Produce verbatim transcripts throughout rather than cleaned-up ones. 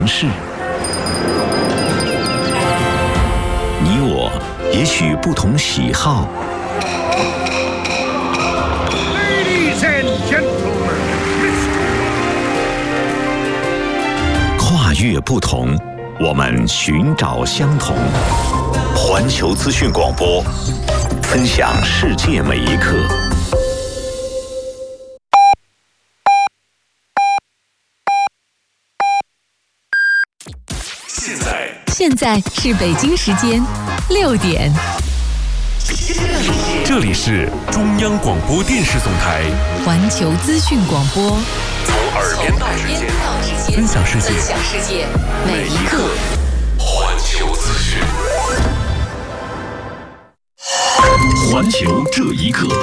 事。你我也许不同喜好， Ladies and gentlemen, 跨越不同，我们寻找相同。环球资讯广播，分享世界每一刻。 现在， 现在是北京时间六点。 这里是中央广播电视总台环球资讯广播， 从耳边到指尖，分享世界， 分享世界每一刻。 环球资讯， 环球这一刻。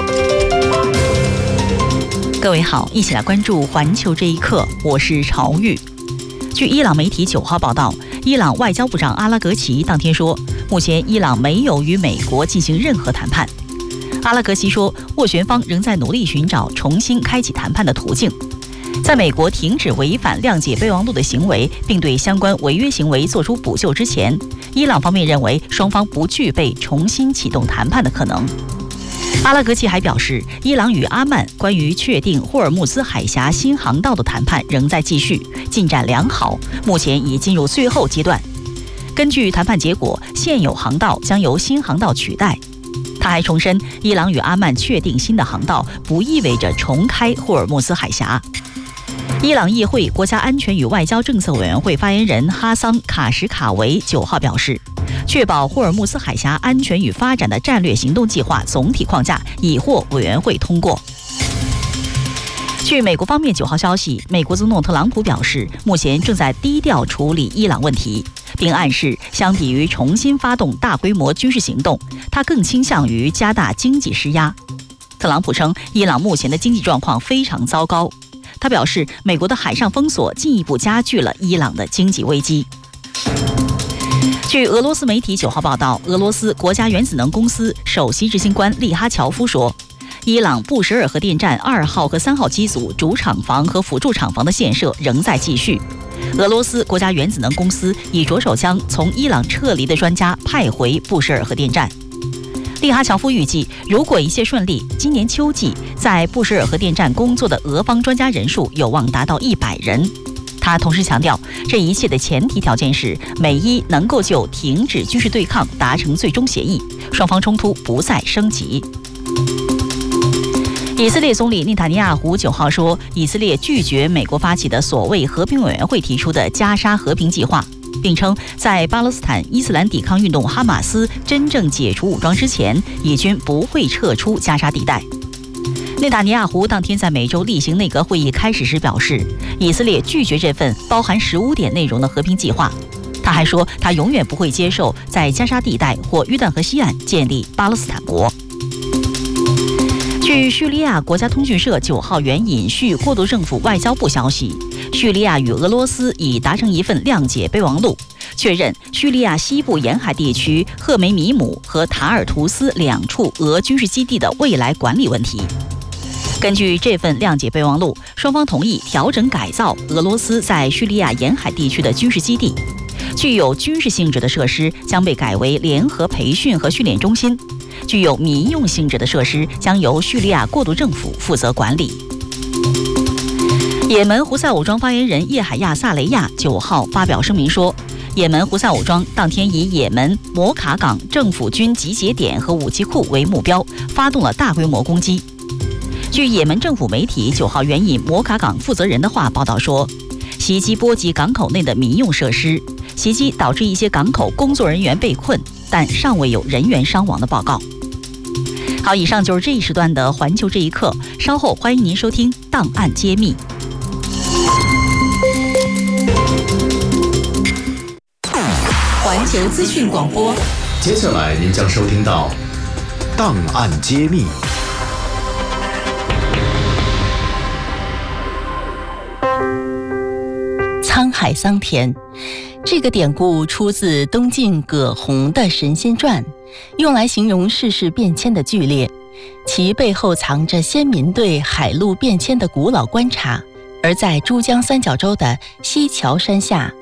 各位好，一起来关注环球这一刻，我是朝玉。据伊朗媒体九号报道，伊朗外交部长阿拉格齐当天说，目前伊朗没有与美国进行任何谈判。阿拉格齐说，斡旋方仍在努力寻找重新开启谈判的途径。在美国停止违反谅解备忘录的行为，并对相关违约行为作出补救之前，伊朗方面认为双方不具备重新启动谈判的可能。阿拉格齐还表示，伊朗与阿曼关于确定霍尔木兹海峡新航道的谈判仍在继续，进展良好，目前已进入最后阶段。根据谈判结果，现有航道将由新航道取代。他还重申，伊朗与阿曼确定新的航道不意味着重开霍尔木兹海峡。伊朗议会国家安全与外交政策委员会发言人哈桑·卡什卡维九号表示，确保霍尔木兹海峡安全与发展的战略行动计划总体框架已获委员会通过。据美国方面九号消息，美国总统特朗普表示，目前正在低调处理伊朗问题，并暗示相比于重新发动大规模军事行动，他更倾向于加大经济施压。特朗普称，伊朗目前的经济状况非常糟糕。他表示，美国的海上封锁进一步加剧了伊朗的经济危机。据俄罗斯媒体九号报道，俄罗斯国家原子能公司首席执行官利哈乔夫说，伊朗布什尔核电站二号和三号机组主厂房和辅助厂房的建设仍在继续。俄罗斯国家原子能公司已着手将从伊朗撤离的专家派回布什尔核电站。利哈乔夫预计，如果一切顺利，今年秋季在布什尔核电站工作的俄方专家人数有望达到一百人。他同时强调，这一切的前提条件是美伊能够就停止军事对抗达成最终协议，双方冲突不再升级。以色列总理内塔尼亚胡九号说，以色列拒绝美国发起的所谓和平委员会提出的加沙和平计划，并称在巴勒斯坦伊斯兰抵抗运动哈马斯真正解除武装之前，以军不会撤出加沙地带。内塔尼亚胡当天在美洲例行内阁会议开始时表示，以色列拒绝这份包含十五点内容的和平计划。他还说，他永远不会接受在加沙地带或约旦河西岸建立巴勒斯坦国。据叙利亚国家通讯社九号援引叙过渡政府外交部消息，叙利亚与俄罗斯已达成一份谅解备忘录，确认叙利亚西部沿海地区赫梅米姆和塔尔图斯两处俄军事基地的未来管理问题。根据这份谅解备忘录，双方同意调整改造俄罗斯在叙利亚沿海地区的军事基地，具有军事性质的设施将被改为联合培训和训练中心，具有民用性质的设施将由叙利亚过渡政府负责管理。也门胡塞武装发言人叶海亚·萨雷亚九号发表声明说，也门胡塞武装当天以也门摩卡港政府军集结点和武器库为目标，发动了大规模攻击。据也门政府媒体九号援引摩卡港负责人的话报道说，袭击波及港口内的民用设施，袭击导致一些港口工作人员被困，但尚未有人员伤亡的报告。好，以上就是这一时段的环球这一刻，稍后欢迎您收听档案揭秘。 环球资讯广播， 接下来您将收听到档案揭秘。 沧海桑田，这个典故出自东晋葛洪的《神仙传》，用来形容世事变迁的剧烈，其背后藏着先民对海陆变迁的古老观察。而在珠江三角洲的西樵山下，